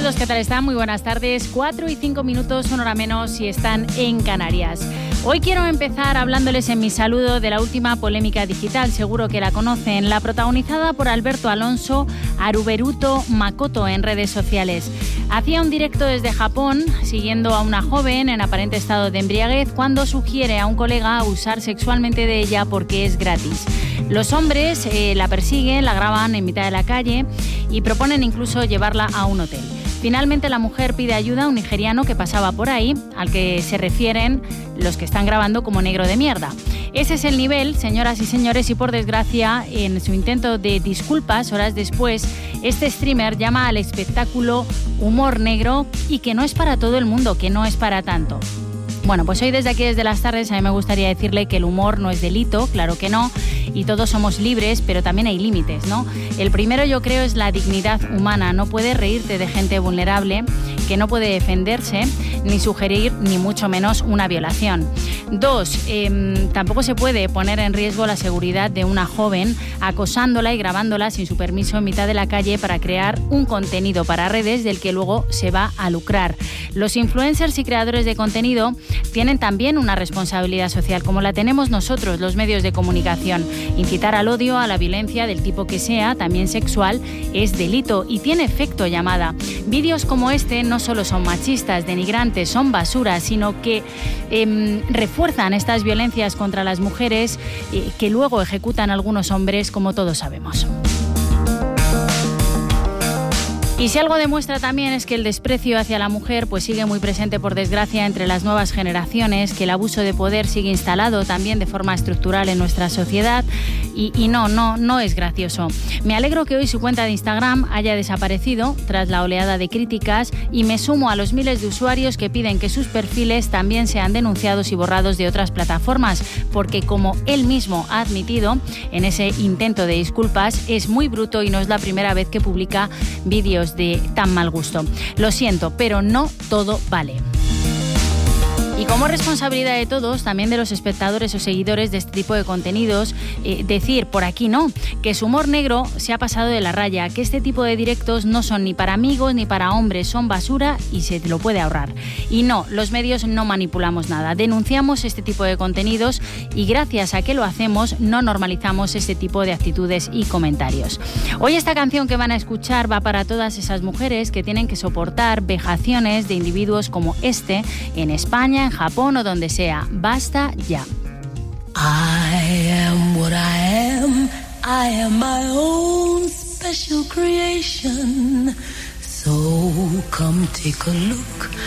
Saludos, ¿qué tal están? Muy buenas tardes. 4 y 5 minutos, 1 hora menos si están en Canarias. Hoy quiero empezar hablándoles en mi saludo de la última polémica digital, seguro que la conocen, la protagonizada por Alberto Alonso Haruberuto Makoto en redes sociales. Hacía un directo desde Japón, siguiendo a una joven en aparente estado de embriaguez, cuando sugiere a un colega usar sexualmente de ella porque es gratis. Los hombres la persiguen, la graban en mitad de la calle y proponen incluso llevarla a un hotel. Finalmente la mujer pide ayuda a un nigeriano que pasaba por ahí, al que se refieren los que están grabando como negro de mierda. Ese es el nivel, señoras y señores, y por desgracia, en su intento de disculpas, horas después, este streamer llama al espectáculo humor negro y que no es para todo el mundo, que no es para tanto. Bueno, pues hoy desde aquí, desde las tardes, a mí me gustaría decirle que el humor no es delito, claro que no, y todos somos libres, pero también hay límites, ¿no? El primero, yo creo, es la dignidad humana. No puedes reírte de gente vulnerable que no puede defenderse, ni sugerir, ni mucho menos una violación. 2, tampoco se puede poner en riesgo la seguridad de una joven acosándola y grabándola sin su permiso en mitad de la calle para crear un contenido para redes del que luego se va a lucrar. Los influencers y creadores de contenido tienen también una responsabilidad social, como la tenemos nosotros, los medios de comunicación. Incitar al odio, a la violencia del tipo que sea, también sexual, es delito y tiene efecto llamada. Vídeos como este no solo son machistas, denigrantes, son basura, sino que refuerzan estas violencias contra las mujeres que luego ejecutan algunos hombres, como todos sabemos. Y si algo demuestra también es que el desprecio hacia la mujer pues sigue muy presente, por desgracia, entre las nuevas generaciones, que el abuso de poder sigue instalado también de forma estructural en nuestra sociedad y no es gracioso. Me alegro que hoy su cuenta de Instagram haya desaparecido tras la oleada de críticas y me sumo a los miles de usuarios que piden que sus perfiles también sean denunciados y borrados de otras plataformas, porque como él mismo ha admitido en ese intento de disculpas, es muy bruto y no es la primera vez que publica vídeos de tan mal gusto. Lo siento, pero no todo vale. Y como responsabilidad de todos, también de los espectadores o seguidores de este tipo de contenidos, decir por aquí no, que su humor negro se ha pasado de la raya, que este tipo de directos no son ni para amigos ni para hombres, son basura y se te lo puede ahorrar. Y no, los medios no manipulamos nada, denunciamos este tipo de contenidos y gracias a que lo hacemos no normalizamos este tipo de actitudes y comentarios. Hoy esta canción que van a escuchar va para todas esas mujeres que tienen que soportar vejaciones de individuos como este en España, en Japón o donde sea. Basta ya. I am what I am. I am my own special creation. So come take a look